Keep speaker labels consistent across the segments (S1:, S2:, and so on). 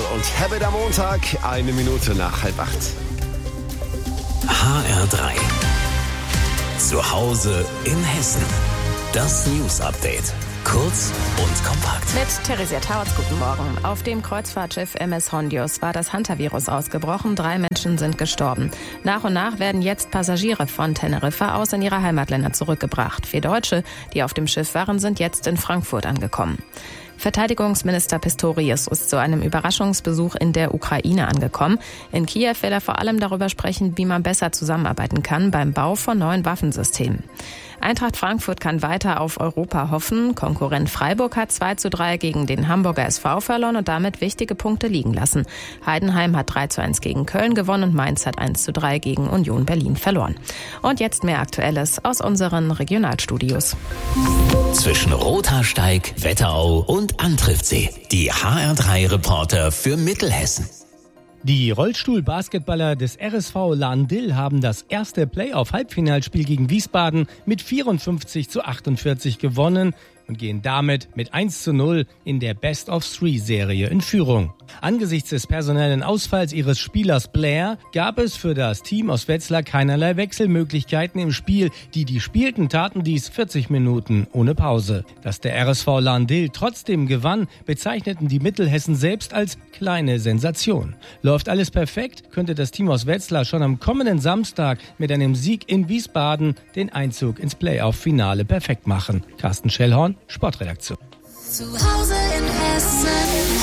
S1: und Habit am Montag, 1 Minute nach 7:30.
S2: HR3. Zu Hause in Hessen. Das News Update. Kurz und kompakt.
S3: Mit Theresia Tautz, guten Morgen. Auf dem Kreuzfahrtschiff MS Hondius war das Hantavirus ausgebrochen. 3 Menschen sind gestorben. Nach und nach werden jetzt Passagiere von Teneriffa aus in ihre Heimatländer zurückgebracht. 4 Deutsche, die auf dem Schiff waren, sind jetzt in Frankfurt angekommen. Verteidigungsminister Pistorius ist zu einem Überraschungsbesuch in der Ukraine angekommen. In Kiew will er vor allem darüber sprechen, wie man besser zusammenarbeiten kann beim Bau von neuen Waffensystemen. Eintracht Frankfurt kann weiter auf Europa hoffen. Konkurrent Freiburg hat 2:3 gegen den Hamburger SV verloren und damit wichtige Punkte liegen lassen. Heidenheim hat 3:1 gegen Köln gewonnen und Mainz hat 1:3 gegen Union Berlin verloren. Und jetzt mehr Aktuelles aus unseren Regionalstudios.
S2: Zwischen Rothaarsteig, Wetterau und Antriffsee. Die HR3-Reporter für Mittelhessen.
S4: Die Rollstuhl-Basketballer des RSV Lahn-Dill haben das erste Playoff-Halbfinalspiel gegen Wiesbaden mit 54:48 gewonnen und gehen damit mit 1:0 in der Best-of-3-Serie in Führung. Angesichts des personellen Ausfalls ihres Spielers Blair gab es für das Team aus Wetzlar keinerlei Wechselmöglichkeiten im Spiel. Die spielten, taten dies 40 Minuten ohne Pause. Dass der RSV Lahn-Dill trotzdem gewann, bezeichneten die Mittelhessen selbst als kleine Sensation. Läuft alles perfekt, könnte das Team aus Wetzlar schon am kommenden Samstag mit einem Sieg in Wiesbaden den Einzug ins Playoff-Finale perfekt machen. Carsten Schellhorn, Sportredaktion.
S5: Zu Hause in Hessen.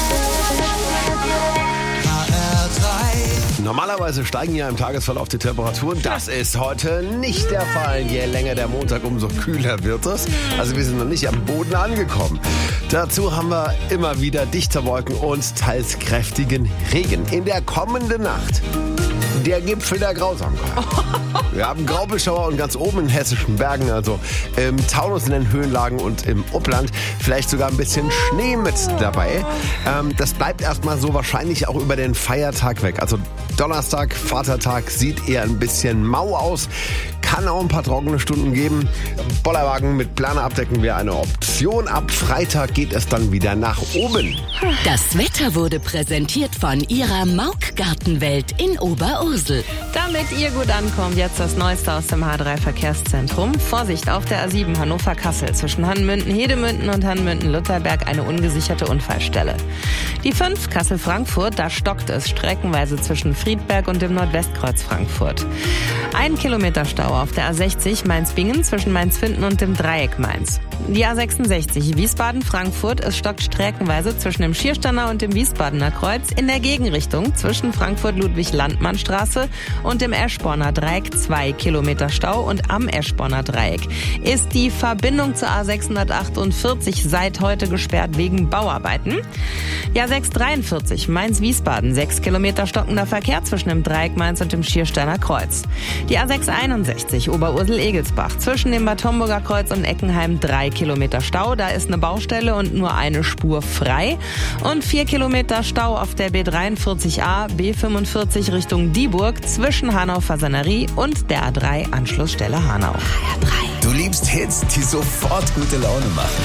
S1: Normalerweise steigen ja im Tagesverlauf die Temperaturen. Das ist heute nicht der Fall. Je länger der Montag, umso kühler wird es. Also wir sind noch nicht am Boden angekommen. Dazu haben wir immer wieder dichte Wolken und teils kräftigen Regen. In der kommenden Nacht der Gipfel der Grausamkeit. Wir haben Graupelschauer und ganz oben in den hessischen Bergen, also im Taunus in den Höhenlagen und im Upland, vielleicht sogar ein bisschen Schnee mit dabei. Das bleibt erstmal so wahrscheinlich auch über den Feiertag weg. Also Donnerstag, Vatertag, sieht eher ein bisschen mau aus. Kann auch ein paar trockene Stunden geben. Bollerwagen mit Plane abdecken wäre eine Option. Ab Freitag geht es dann wieder nach oben.
S5: Das Wetter wurde präsentiert von Ihrer Mauk-Gartenwelt in Oberursel.
S6: Damit ihr gut ankommt, jetzt das Neueste aus dem H3-Verkehrszentrum. Vorsicht auf der A7 Hannover-Kassel zwischen Hannmünden-Hedemünden und Hannmünden-Lutherberg eine ungesicherte Unfallstelle. Die 5 Kassel-Frankfurt, da stockt es streckenweise zwischen Friedberg und dem Nordwestkreuz Frankfurt. 1 Kilometer Stau auf der A60 Mainz-Bingen zwischen Mainz-Finden und dem Dreieck Mainz. Die A66 Wiesbaden-Frankfurt, es stockt streckenweise zwischen dem Schiersteiner und dem Wiesbadener Kreuz in der Gegenrichtung zwischen Frankfurt-Ludwig-Landmann-Straße und dem Eschborner Dreieck 2 Kilometer Stau und am Eschborner Dreieck ist die Verbindung zur A648 seit heute gesperrt wegen Bauarbeiten. Die A643 Mainz-Wiesbaden 6 Kilometer stockender Verkehr zwischen dem Dreieck Mainz und dem Schiersteiner Kreuz. Die A661 Oberursel-Egelsbach zwischen dem Bad Homburger Kreuz und Eckenheim 3 Kilometer Stau. Da ist eine Baustelle und nur eine Spur frei. Und 4 Kilometer Stau auf der B43a, B45 Richtung Dieburg zwischen Hanau-Fasanerie und der A3 Hanau.
S5: HR3.
S2: Du liebst Hits, die sofort gute Laune machen.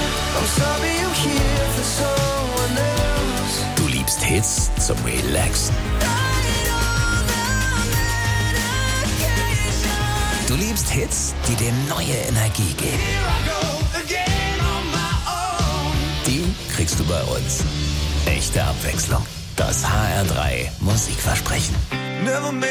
S2: Du liebst Hits zum Relaxen. Du liebst Hits, die dir neue Energie geben. Die kriegst du bei uns. Echte Abwechslung. Das HR3 Musikversprechen.